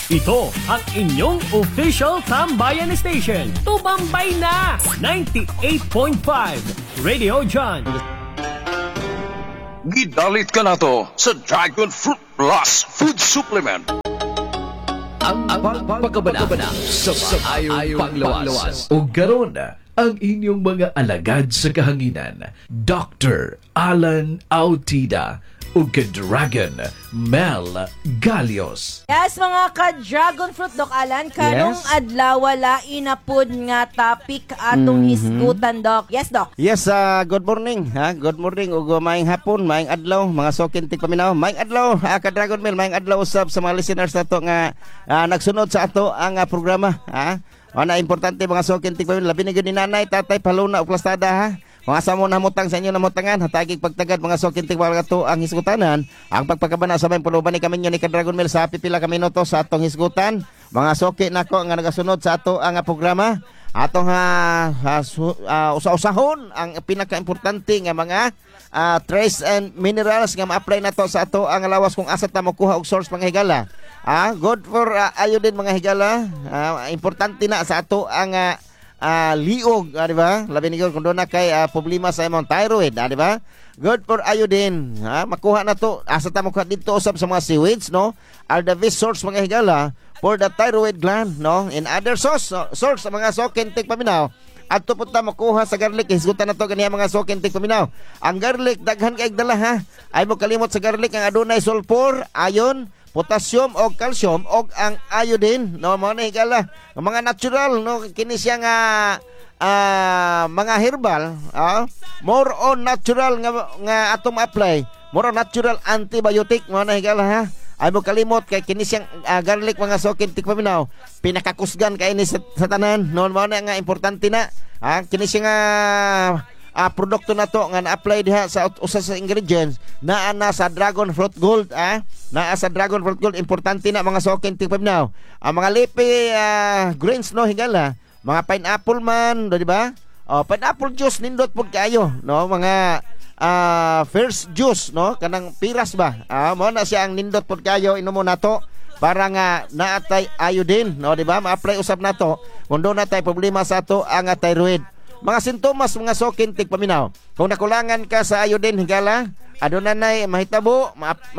Ito ang inyong official Tambayan Station. Tumambay na! 98.5 Radio John. Gidalit ka na to sa Dragon Fruit Plus Food Supplement. Ang pagkabana sa maayong panglawas. O garon ang inyong mga alagad sa kahanginan. Dr. Alan Autida o ka-Dragon Mel Galios. Yes, mga ka-Dragon Fruit, Doc Alan. Karong adlaw wala inapod nga topic atong hisgutan, Doc. Yes, Doc. Yes, good morning. Good morning ug maayong hapon, maayong adlaw, mga sokintik paminaw. Maayong adlaw, ka-Dragon Mel, maayong adlaw usab sa mga listeners nato nga nagsunod sa ato ang programa. Ana importante mga sokintik paminaw, labi na gyud ni nanay, tatay, paluna ug plastada ha. Mga samo namutang sa inyo namutangan, hatagig pagtagad mga sokintik mga to ang hisgutanan. Ang pagpakabana sa may puluban ni kami ni ka-Dragon Mel sa pipila ka minuto sa atong hisgutan. Mga soki nako nga nagasunod sa ato ang programa. Atong usa-usahon ang pinaka-importante nga mga trace and minerals nga ma-apply nato sa ato ang lawas kung asa ta makuha og source mga higala. Good for iodine mga higala. Importante na sa ato ang liog, di ba? Labi ni kung doon na kay problema sa imong thyroid, di ba? Good for iodine. Makuha na to. Asa ta makuha dito usab sa mga seaweeds, no? Are the best source mga higala for the thyroid gland, no? In other source sa mga sokintik paminaw. At to punta makuha sa garlic. Hisgutan na to ganiya mga sokintik paminaw. Ang garlic, daghan kaig dala ha. Ay mo kalimot sa garlic ang adunay sulfur, iron, potassium o calcium o ang iodine, no, mga higala mga natural, no, kini siya nga mga herbal, more on natural nga atong apply, more on natural antibiotic mga higala ha. Ay mo kalimot kay kini siyang garlic mga sokintik paminaw, pinakakusgan kay ni sa tanan, no, mga nga importante na kini siya nga produkto na to nga na-apply diha sa usa sa ingredients naa na sa Dragon Fruit Gold, naa sa Dragon Fruit Gold. Importante na mga sokintik paminaw. Ang mga leafy greens, no, higala, mga pineapple man, di ba? Pineapple juice nindot pud kayo, no, mga first juice, no, kanang piras ba, mo na siya ang nindot pud kayo, inumo nato para nga naatay iodine, no, di ba? Ma-apply usab nato kung do natay problema sa ato ang thyroid. Mga sintomas mga sokintik paminaw. Kung nakulangan ka sa iodine higala, adunay mahitabo,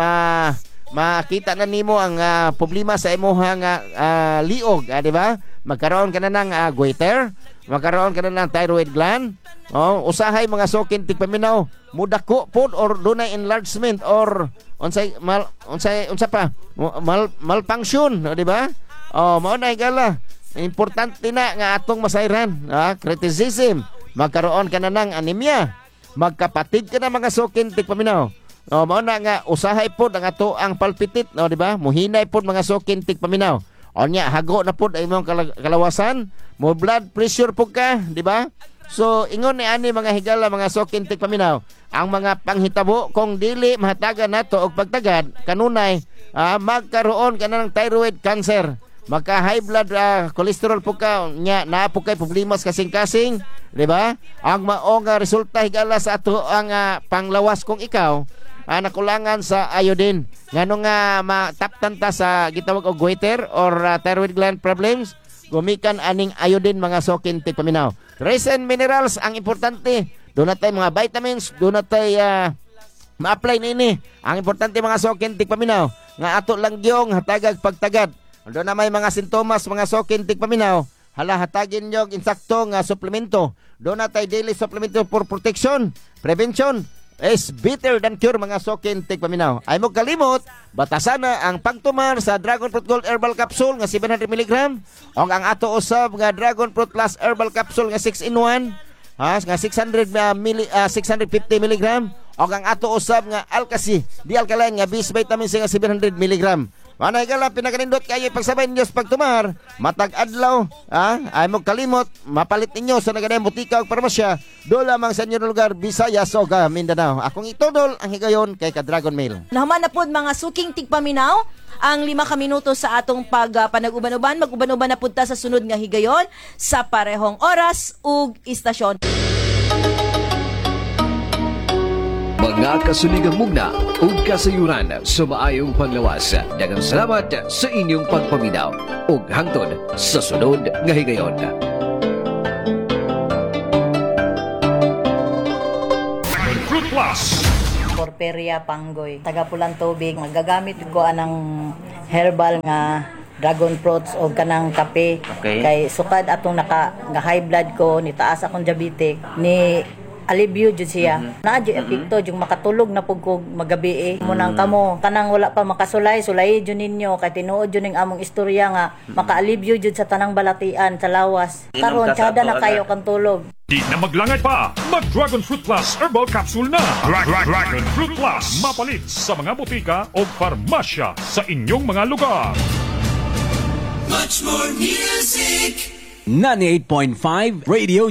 makita na nimo ang problema sa imuha nga liog, di ba? Magkaroon ka na ng goiter, magkaroon ka na ng thyroid gland. Usahay mga sokintik paminaw, mudako pod or dunay enlargement or unsa pa malfunction, di ba? Mao na higala. Importante na nga atong masayran, criticism, magkaroon ka na ng anemia, magkapatid ka na mga sokintik paminaw. Mao na nga usahay pod ang ato ang palpitit, no, di ba? Muhinay pod mga sokintik paminaw. Onya hago na pod ay imong kalawasan, mo blood pressure pod ka, di ba? So ingon ni ani mga higala mga sokintik paminaw, ang mga panghitabo kung dili mahatagan nato og pagtagad kanunay magkaroon ka na ng thyroid cancer. Maka high blood cholesterol po ka nya na po kay problema sa kasing-kasing, di ba? Ang mao nga resulta higala sa ato ang panglawas kung ikaw nakulangan sa iodine. Ngano nga mataptan ta sa gitawag og goiter or thyroid gland problems, gumikan aning iodine mga sokintik paminaw. Trace and minerals ang importante. Doon natay mga vitamins, doon natay ma-apply nini. Ang importante mga sokintik paminaw nga ato lang gyong hatagag pagtagad. Doon na may mga sintomas, mga sokintik paminaw, hatagin nyo insakto nga suplemento. Doon na tayo daily supplemento for protection, prevention is better than cure mga sokintik paminaw. Ay mo kalimot, batasan na ang pagtumar sa Dragon Fruit Gold Herbal Capsule nga 700 mg o ang ato usab nga Dragon Fruit Plus Herbal Capsule nga 6-in-1 nga 650 mg o ang ato usab nga Alkaci D-alkaline nga bis vitamin C nga 700 mg. Manay gala pinakanindot kayo pagsabay ninyo sa pagtumar, matag adlaw, ay mo kalimot, mapalit ninyo sa nagadayang butika o parmasya, do lamang sa inyong lugar, Visayas o Mindanao. Akong itudol ang higayon kay ka-Dragon Mail. Nahuman na po mga suking tigpaminaw, ang 5 ka minuto sa atong panag-uban-uban, mag-uban-uban na punta sa sunod nga higayon sa parehong oras ug istasyon. Mga nakasuligang mugna ug kasayuran sa maayong panglawas. Daghang salamat sa inyong pagpaminaw ug hangtod sa sunod nga higayon. Fruit Plus. Porperia Panggoy. Taga Pulang Tubig. Magagamit ko anang herbal nga dragon fruits o kanang kape. Okay. Kay sukad atong nga high blood ko, ni taas akong diabetic, ni alibyo jud siya. Naa jud epekto jud makatulog na pug ko magabi mo nang kamo. Kanang wala pa makasulay, sulay jud ninyo kay tinuod jud ning among istorya nga makaalibyo jud sa tanang balatian sa lawas. Karon kada na kayo kang tulog. Di na maglangay pa. Mag-Dragon Fruit Plus Herbal Capsule na. Dragon Fruit Plus. Mapalit sa mga butika o farmasya sa inyong mga lugar. Much more music. 98.5 Radio